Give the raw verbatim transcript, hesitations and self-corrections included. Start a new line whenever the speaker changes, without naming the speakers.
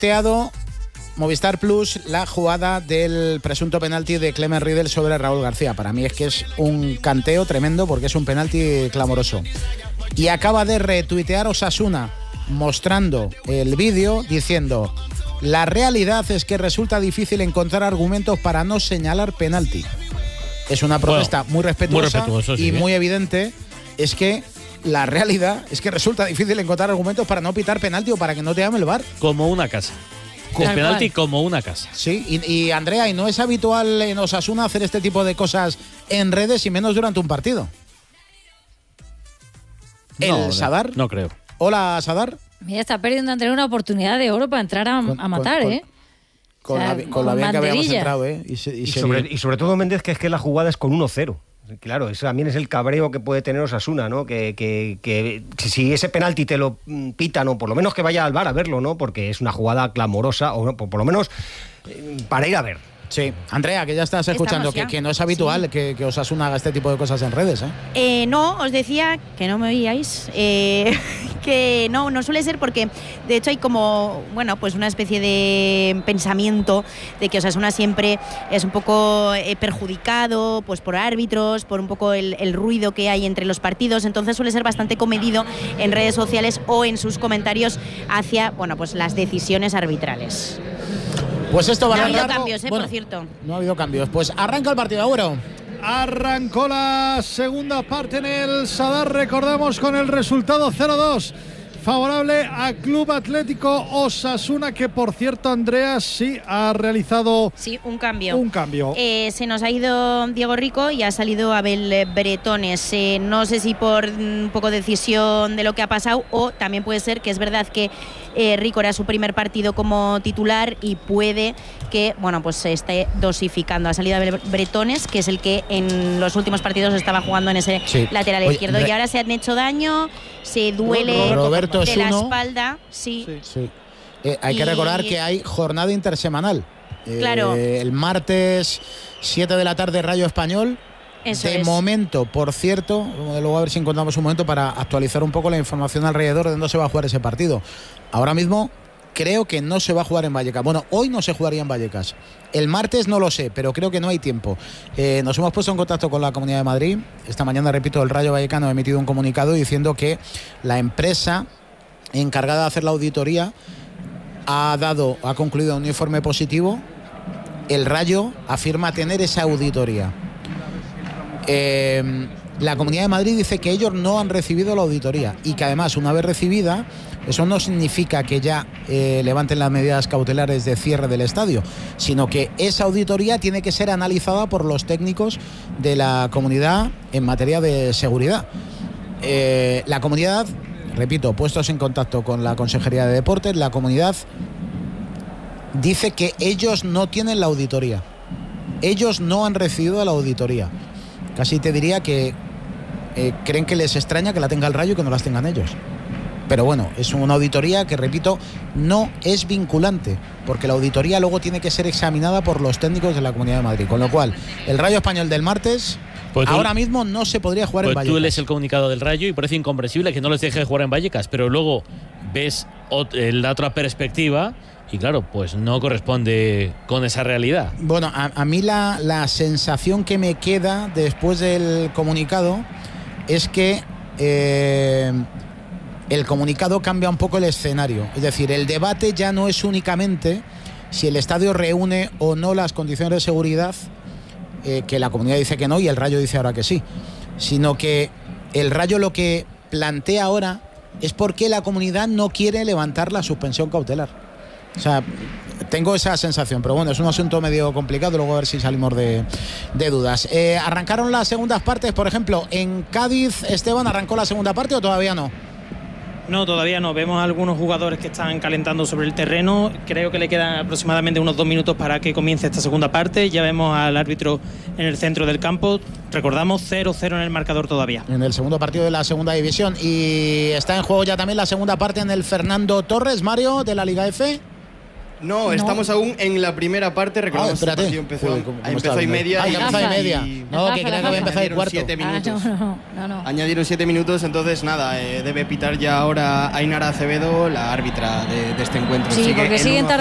retuiteado Movistar Plus la jugada del presunto penalti de Clement Riedel sobre Raúl García. Para mí es que es un canteo tremendo porque es un penalti clamoroso. Y acaba de retuitear Osasuna mostrando el vídeo diciendo: la realidad es que resulta difícil encontrar argumentos para no señalar penalti. Es una protesta bueno, muy respetuosa muy sí, y ¿eh? muy evidente. Es que la realidad es que resulta difícil encontrar argumentos para no pitar penalti o para que no te llame el V A R.
Como una casa. Con penalti como una casa.
Sí, y, y Andrea, y no es habitual en Osasuna hacer este tipo de cosas en redes y menos durante un partido.
No,
¿El Sadar?
No creo.
Hola, Sadar.
Mira, está perdiendo Andrea una oportunidad de oro para entrar a, con, a matar,
con,
¿eh?
Con, o sea, la, con la bien que habíamos entrado, ¿eh? Y, se, y,
y, sobre, y sobre todo, Méndez, que es que la jugada es con uno cero. Claro, eso también es el cabreo que puede tener Osasuna, ¿no? Que, que, que si ese penalti te lo pitan, o por lo menos que vaya al V A R a verlo, ¿no? Porque es una jugada clamorosa, o por, por lo menos eh, para ir a ver.
Sí, Andrea, que ya estás escuchando, que, que no es habitual sí. que, que Osasuna haga este tipo de cosas en redes, ¿eh?
eh no, os decía, que no me oíais, eh, que no, no suele ser porque, de hecho, hay como, bueno, pues una especie de pensamiento de que Osasuna siempre es un poco eh, perjudicado, pues por árbitros, por un poco el, el ruido que hay entre los partidos, entonces suele ser bastante comedido en redes sociales o en sus comentarios hacia, bueno, pues las decisiones arbitrales.
Pues esto va
no
a
ha habido
largo.
cambios, eh,
bueno,
por cierto.
No ha habido cambios. Pues arranca el partido, Agüero.
Arrancó la segunda parte en el Sadar, recordamos, con el resultado cero dos. Favorable a Club Atlético Osasuna, que por cierto, Andrea, sí ha realizado
sí, un cambio.
Un cambio.
Eh, se nos ha ido Diego Rico y ha salido Abel Bretones. Eh, no sé si por un poco decisión de lo que ha pasado o también puede ser que es verdad que eh, Rico era su primer partido como titular y puede que, bueno, pues se esté dosificando. Ha salido Abel Bretones, que es el que en los últimos partidos estaba jugando en ese sí. lateral Oye, izquierdo. Y ahora se han hecho daño, se duele
Roberto
de la espalda, sí.
sí. sí. Eh, hay y... que recordar que hay jornada intersemanal. Eh,
claro.
El martes, siete de la tarde, Rayo Español.
Eso
de
es.
momento, por cierto, luego a ver si encontramos un momento para actualizar un poco la información alrededor de dónde se va a jugar ese partido. Ahora mismo creo que no se va a jugar en Vallecas. Bueno, hoy no se jugaría en Vallecas. El martes no lo sé, pero creo que no hay tiempo. Eh, nos hemos puesto en contacto con la Comunidad de Madrid. Esta mañana, repito, el Rayo Vallecano ha emitido un comunicado diciendo que la empresa encargada de hacer la auditoría ha dado, ha concluido un informe positivo. El Rayo afirma tener esa auditoría. Eh, la Comunidad de Madrid dice que ellos no han recibido la auditoría y que además, una vez recibida, eso no significa que ya eh, levanten las medidas cautelares de cierre del estadio, sino que esa auditoría tiene que ser analizada por los técnicos de la comunidad en materia de seguridad. Eh, la comunidad, repito, puestos en contacto con la Consejería de Deportes, la comunidad dice que ellos no tienen la auditoría. Ellos no han recibido la auditoría. Casi te diría que eh, creen que les extraña que la tenga el Rayo y que no las tengan ellos. Pero bueno, es una auditoría que, repito, no es vinculante, porque la auditoría luego tiene que ser examinada por los técnicos de la Comunidad de Madrid. Con lo cual, el Rayo Español del martes, pues tú, ahora mismo no se podría jugar
pues
en Vallecas.
Tú lees el comunicado del Rayo y parece incomprensible que no les deje jugar en Vallecas, pero luego ves la otra perspectiva y claro, pues no corresponde con esa realidad.
Bueno, a, a mí la, la sensación que me queda después del comunicado es que eh, el comunicado cambia un poco el escenario. Es decir, el debate ya no es únicamente si el estadio reúne o no las condiciones de seguridad, eh, que la comunidad dice que no y el Rayo dice ahora que sí, sino que el Rayo lo que plantea ahora es por qué la comunidad no quiere levantar la suspensión cautelar. O sea, tengo esa sensación, pero bueno, es un asunto medio complicado, luego a ver si salimos de, de dudas. Eh, ¿Arrancaron las segundas partes? Por ejemplo, en Cádiz, Esteban, ¿arrancó la segunda parte o todavía no?
No, todavía no. Vemos a algunos jugadores que están calentando sobre el terreno. Creo que le quedan aproximadamente unos dos minutos para que comience esta segunda parte. Ya vemos al árbitro en el centro del campo. Recordamos, cero cero en el marcador todavía.
En el segundo partido de la segunda división. Y está en juego ya también la segunda parte en el Fernando Torres, Mario, de la Liga F.
No,
No.
estamos aún en la primera parte. Recordemos que el
espérate.
partido empezó,
Joder, ¿cómo- cómo
empezó
está
y
viendo?
media.
Ah,
y-
ya empezó y media.
y-
No,
La
que
gafa,
creía
la
que había empezado el
Añadieron
cuarto.
siete
Ah,
minutos.
no, no, no, no.
Añadieron siete minutos, entonces nada, eh, debe pitar ya ahora Ainara Acevedo, la árbitra de, de este encuentro.
Sí,
Sigue
porque
en
siguen
uno a